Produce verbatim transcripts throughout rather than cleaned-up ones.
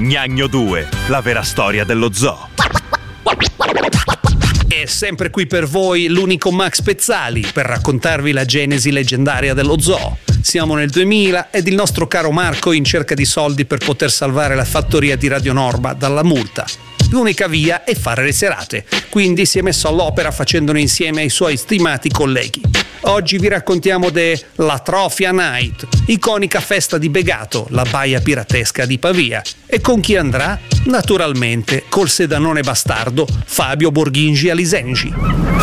Gnagno due, la vera storia dello zoo. È sempre qui per voi l'unico Max Pezzali per raccontarvi la genesi leggendaria dello zoo. Siamo nel duemila ed il nostro caro Marco è in cerca di soldi per poter salvare la fattoria di Radio Norma dalla multa. L'unica via è fare le serate, quindi si è messo all'opera facendone insieme ai suoi stimati colleghi. Oggi vi raccontiamo de La Trophy Night, iconica festa di Begato, la baia piratesca di Pavia. E con chi andrà? Naturalmente col sedanone bastardo Fabio Borghingi Alisengi.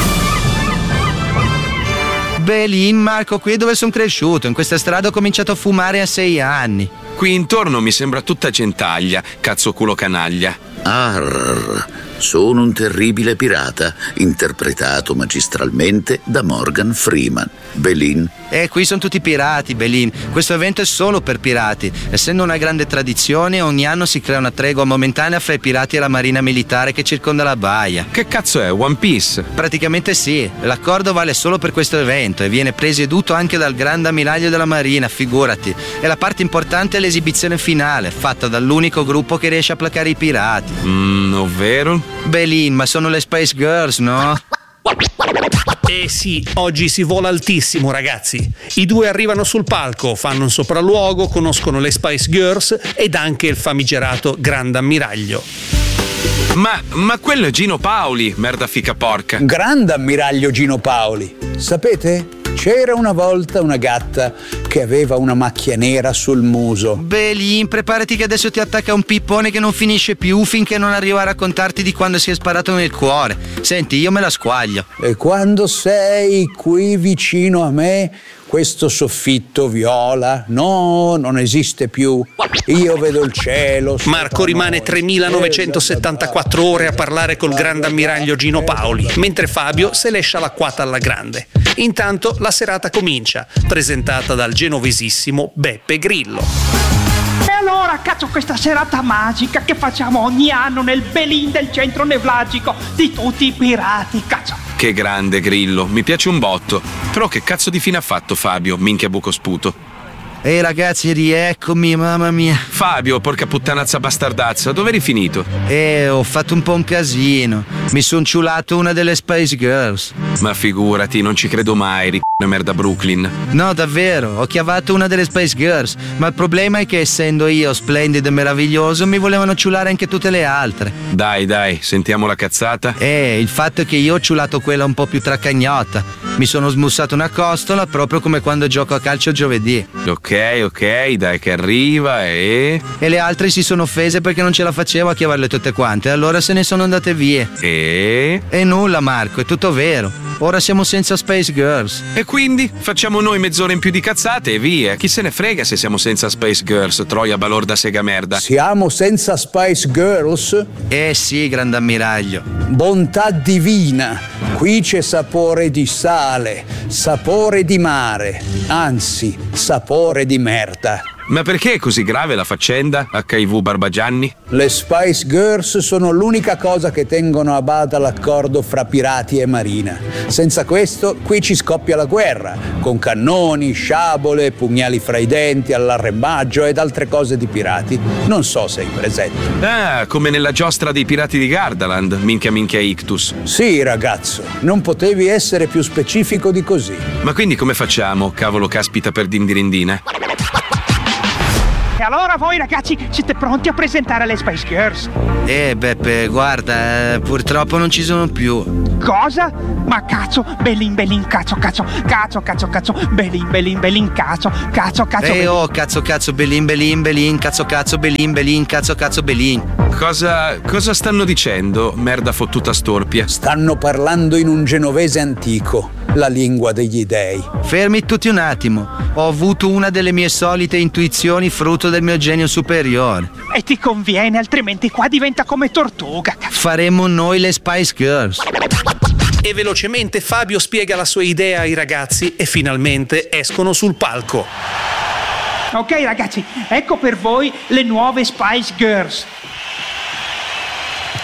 Beh, lì, Marco, qui è dove sono cresciuto. In questa strada ho cominciato a fumare a sei anni. Qui intorno mi sembra tutta gentaglia, cazzo culo canaglia. Arr, sono un terribile pirata, interpretato magistralmente da Morgan Freeman. Belin. Eh, qui sono tutti pirati, Belin. Questo evento è solo per pirati. Essendo una grande tradizione, ogni anno si crea una tregua momentanea fra i pirati e la marina militare che circonda la baia. Che cazzo è, One Piece? Praticamente sì. L'accordo vale solo per questo evento e viene presieduto anche dal grande ammiraglio della marina, figurati. E la parte importante è l'esibizione finale, fatta dall'unico gruppo che riesce a placare i pirati. Mmm, ovvero? Belin, ma sono le Spice Girls, no? Eh sì, oggi si vola altissimo, ragazzi. I due arrivano sul palco, fanno un sopralluogo, conoscono le Spice Girls ed anche il famigerato Grande Ammiraglio. Ma, ma quello è Gino Paoli, merda fica porca. Grande ammiraglio Gino Paoli. Sapete? C'era una volta una gatta che aveva una macchia nera sul muso. Belin, preparati che adesso ti attacca un pippone che non finisce più finché non arriva a raccontarti di quando si è sparato nel cuore. Senti, io me la squaglio. E quando sei qui vicino a me, questo soffitto viola, no, non esiste più. Io vedo il cielo. Marco rimane tremilanovecentosettantaquattro ore a parlare col grande ammiraglio Gino Paoli, mentre Fabio se l'escia l'acquata alla grande. Intanto la serata comincia, presentata dal genovesissimo Beppe Grillo. E allora, cazzo, questa serata magica che facciamo ogni anno nel Belin del centro nevralgico di tutti i pirati, cazzo. Che grande Grillo, mi piace un botto. Però che cazzo di fine ha fatto Fabio, minchia buco sputo? Ehi ragazzi, rieccomi, mamma mia. Fabio, porca puttanazza bastardazza, dove eri finito? Eh, ho fatto un po' un casino. Mi son ciulato una delle Spice Girls. Ma figurati, non ci credo mai, ric***o merda Brooklyn. No, davvero, ho chiavato una delle Spice Girls. Ma il problema è che essendo io splendido e meraviglioso, mi volevano ciulare anche tutte le altre. Dai, dai, sentiamo la cazzata. Eh, il fatto è che io ho ciulato quella un po' più tracagnota. Mi sono smussato una costola proprio come quando gioco a calcio giovedì. Ok, ok, dai che arriva e... E le altre si sono offese perché non ce la facevo a chiavarle tutte quante, allora se ne sono andate via. E... E nulla Marco, è tutto vero. Ora siamo senza Spice Girls. E quindi facciamo noi mezz'ora in più di cazzate e via. Chi se ne frega se siamo senza Spice Girls, troia balorda sega merda. Siamo senza Spice Girls? Eh sì, grande ammiraglio. Bontà divina. Qui c'è sapore di sale, sapore di mare, anzi, sapore di merda. Ma perché è così grave la faccenda, acca i vu Barbagianni? Le Spice Girls sono l'unica cosa che tengono a bada l'accordo fra pirati e marina. Senza questo, qui ci scoppia la guerra, con cannoni, sciabole, pugnali fra i denti, all'arrembaggio ed altre cose di pirati. Non so se hai presente. Ah, come nella giostra dei pirati di Gardaland, minchia minchia ictus. Sì, ragazzo, non potevi essere più specifico di così. Ma quindi come facciamo, cavolo caspita per dindirindina? E allora voi ragazzi siete pronti a presentare le Spice Girls? Eh Beppe, guarda, eh, purtroppo non ci sono più. Cosa? Ma cazzo, Belin, Belin, cazzo, cazzo, cazzo, cazzo, cazzo, Belin, Belin, Belin, cazzo, cazzo, cazzo, Eh Belin. oh, cazzo, cazzo, Belin, Belin, Belin, cazzo, cazzo, Belin, Belin, cazzo, cazzo, Belin. Cosa, cosa stanno dicendo, merda fottuta storpia? Stanno parlando in un genovese antico, la lingua degli dei. Fermi tutti un attimo, ho avuto una delle mie solite intuizioni frutto del mio genio superiore. E ti conviene, altrimenti qua diventa come Tortuga, cazzo. Faremo noi le Spice Girls. E velocemente Fabio spiega la sua idea ai ragazzi e finalmente escono sul palco. Ok ragazzi, ecco per voi le nuove Spice Girls.